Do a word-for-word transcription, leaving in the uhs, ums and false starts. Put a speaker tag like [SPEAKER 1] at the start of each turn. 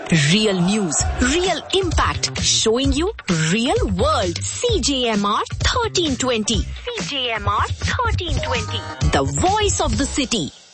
[SPEAKER 1] Real news, real impact, showing you real world. C J M R thirteen twenty. C J M R thirteen twenty. The voice of the city.